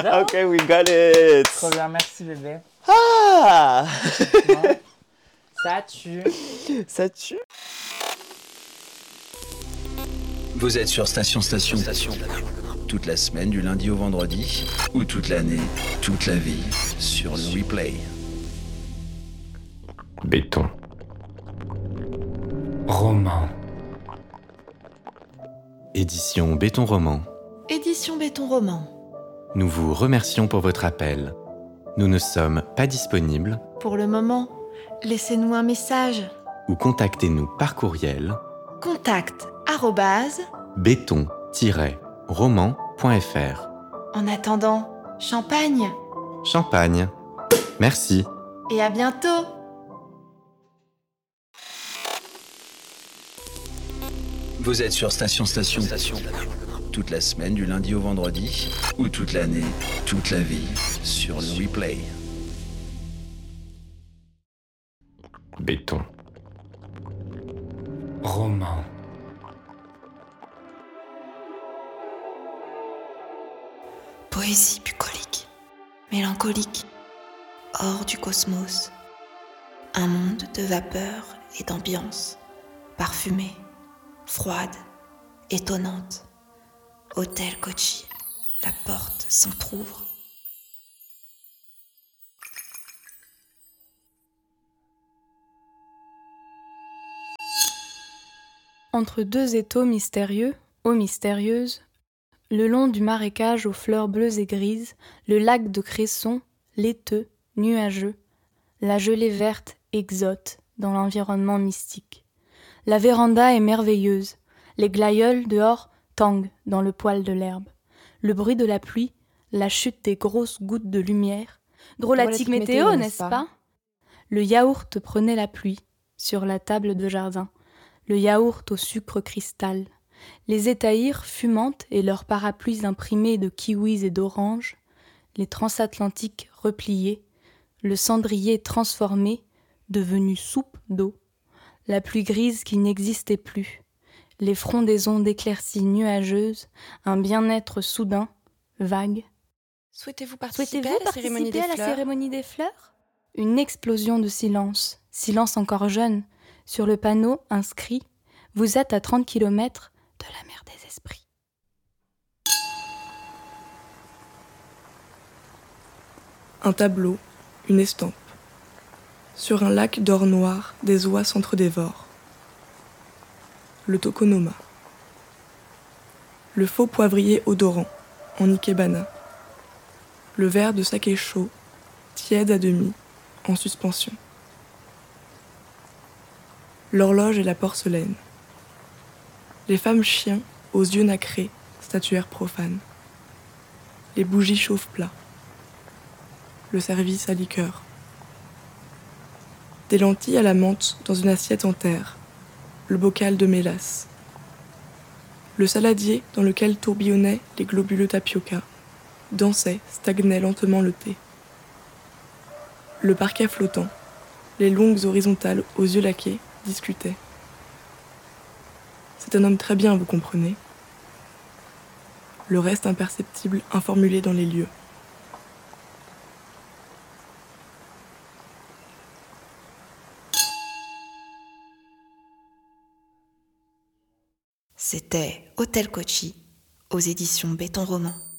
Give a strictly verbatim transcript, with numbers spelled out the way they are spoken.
bien. Ok, we got it. Trop bien, merci bébé. Ah. Bon. Ça tue. Ça tue. Vous êtes sur Station Station. Station. Toute la semaine, du lundi au vendredi, ou toute l'année, toute la vie, sur le replay. Béton. Roman. Édition Béton Roman. Édition Béton Roman. Nous vous remercions pour votre appel. Nous ne sommes pas disponibles. Pour le moment, laissez-nous un message. Ou contactez-nous par courriel. Contact arrobase béton-roman point f r. En attendant, champagne. Champagne. Merci. Et à bientôt. Vous êtes sur Station Station. Station. Toute la semaine, du lundi au vendredi, ou toute l'année, toute la vie, sur le replay. Béton. Roman. Poésie bucolique, mélancolique, hors du cosmos. Un monde de vapeur et d'ambiance, parfumée, froide, étonnante. Hôtel Kochi, la porte s'entr'ouvre. Entre deux étaux mystérieux, eaux mystérieuses, le long du marécage aux fleurs bleues et grises, le lac de Cresson, laiteux, nuageux, la gelée verte exote dans l'environnement mystique. La véranda est merveilleuse, les glaïeuls dehors tanguent dans le poil de l'herbe. Le bruit de la pluie, la chute des grosses gouttes de lumière. Drôlatique météo, météo, n'est-ce pas ? Le yaourt prenait la pluie sur la table de jardin. Le yaourt au sucre cristal. Les étahirs fumantes et leurs parapluies imprimés de kiwis et d'oranges. Les transatlantiques repliés. Le cendrier transformé, devenu soupe d'eau. La pluie grise qui n'existait plus. Les frondaisons d'éclaircies nuageuses, un bien-être soudain, vague. Souhaitez-vous participer, Souhaitez-vous à, la participer cérémonie des à la fleurs cérémonie des fleurs ? Une explosion de silence, silence encore jeune. Sur le panneau inscrit « Vous êtes à trente kilomètres de la mer des esprits ». Un tableau, une estampe. Sur un lac d'or noir, des oies s'entre-dévorent. Le tokonoma. Le faux poivrier odorant, en ikebana. Le verre de saké chaud, tiède à demi, en suspension. L'horloge et la porcelaine. Les femmes chiens, aux yeux nacrés, statuaires profanes. Les bougies chauffe-plat. Le service à liqueur. Des lentilles à la menthe dans une assiette en terre. Le bocal de mélasse. Le saladier dans lequel tourbillonnaient les globuleux tapioca, dansait, stagnait lentement le thé. Le parquet flottant, les longues horizontales aux yeux laqués, discutaient. C'est un homme très bien, vous comprenez. Le reste imperceptible informulé dans les lieux. C'était Hôtel Kochi, aux éditions Béton Roman.